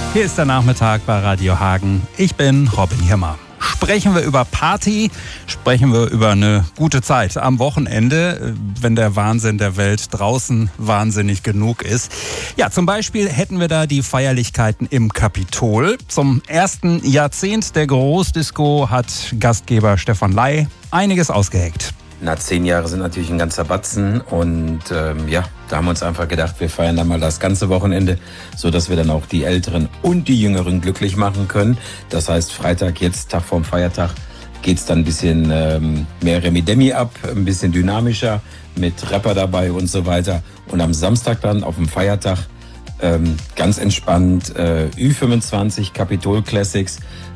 Hier ist der Nachmittag bei Radio Hagen. Ich bin Robin Hirmer. Sprechen wir über Party, sprechen wir über eine gute Zeit am Wochenende, wenn der Wahnsinn der Welt draußen wahnsinnig genug ist. Ja, zum Beispiel hätten wir da die Feierlichkeiten im Kapitol. Zum ersten Jahrzehnt der Großdisco hat Gastgeber Stefan Ley einiges ausgeheckt. 10 Jahre sind natürlich ein ganzer Batzen und da haben wir uns einfach gedacht, wir feiern dann mal das ganze Wochenende, sodass wir dann auch die Älteren und die Jüngeren glücklich machen können. Das heißt, Freitag, jetzt Tag vorm Feiertag, geht's dann ein bisschen mehr Remi-Demi ab, ein bisschen dynamischer, mit Rapper dabei und so weiter. Und am Samstag dann auf dem Feiertag ganz entspannt Ü25 Capitol Classics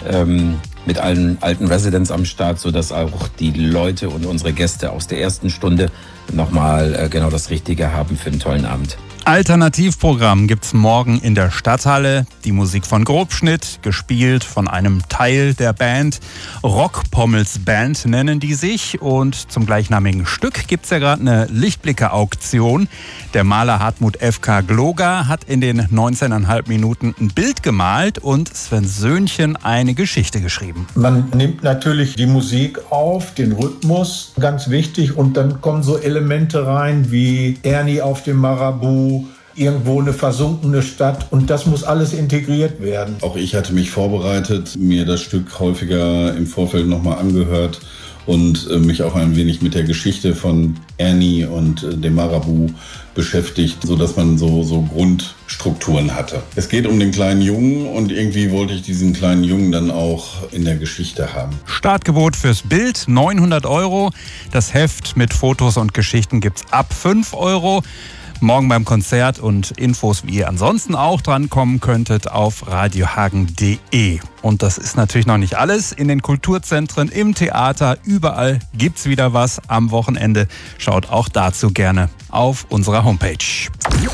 mit allen alten Residents am Start, sodass auch die Leute und unsere Gäste aus der ersten Stunde nochmal genau das Richtige haben für einen tollen Abend. Alternativprogramm gibt's morgen in der Stadthalle. Die Musik von Grobschnitt, gespielt von einem Teil der Band. Rockpommels Band nennen die sich. Und zum gleichnamigen Stück gibt's ja gerade eine Lichtblicke-Auktion. Der Maler Hartmut F.K. Gloger hat in den 19,5 Minuten ein Bild gemalt und Sven Söhnchen eine Geschichte geschrieben. Man nimmt natürlich die Musik auf, den Rhythmus, ganz wichtig. Und dann kommen so Elemente rein wie Ernie auf dem Marabu, irgendwo eine versunkene Stadt, und das muss alles integriert werden. Auch ich hatte mich vorbereitet, mir das Stück häufiger im Vorfeld nochmal angehört und mich auch ein wenig mit der Geschichte von Ernie und dem Marabu beschäftigt, sodass man so Grundstrukturen hatte. Es geht um den kleinen Jungen und irgendwie wollte ich diesen kleinen Jungen dann auch in der Geschichte haben. Startgebot fürs Bild 900 €. Das Heft mit Fotos und Geschichten gibt's ab 5 €. Morgen beim Konzert und Infos, wie ihr ansonsten auch drankommen könntet, auf radiohagen.de. Und das ist natürlich noch nicht alles. In den Kulturzentren, im Theater, überall gibt's wieder was am Wochenende. Schaut auch dazu gerne auf unserer Homepage.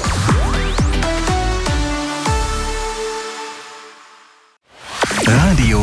Radio